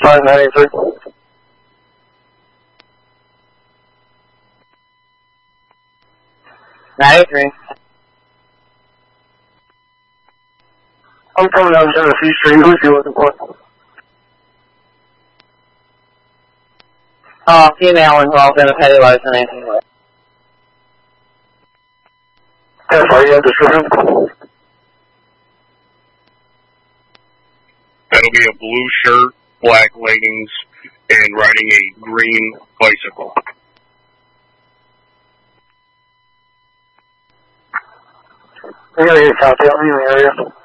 593. 93. I'm coming down Tennessee Street. Who's you looking for? Female involved in a petty larceny. Yes, are you at description? That'll be a blue shirt, black leggings, and riding a green bicycle. Area, copy. I'm in the area.